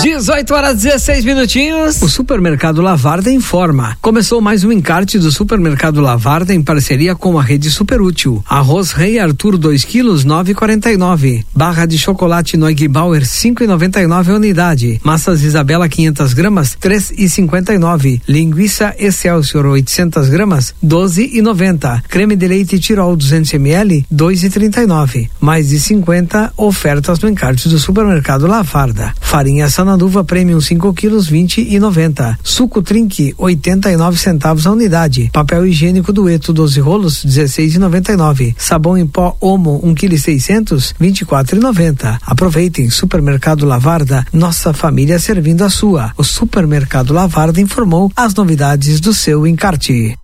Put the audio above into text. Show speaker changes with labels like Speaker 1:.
Speaker 1: 18h16.
Speaker 2: O Supermercado Lavarda informa. Começou mais um encarte do Supermercado Lavarda em parceria com a Rede Superútil. Arroz Rei Arthur 2 quilos 9,49. Barra de chocolate Neugbauer 5,99 a unidade. Massas Isabela 500 gramas 3,59. Linguiça Excelsior 800 gramas 12,90. Creme de leite Tirol 200 ml 2,39. Mais de 50 ofertas no encarte do Supermercado Lavarda. Farinha Sanaduva Premium 5 quilos 20,90. Suco Trinque 89 centavos a unidade. Papel higiênico Dueto 12 rolos 16,99. Sabão em pó Omo 1,6 kg 24,90. Aproveitem. Supermercado Lavarda, nossa família servindo a sua. O Supermercado Lavarda informou as novidades do seu encarte.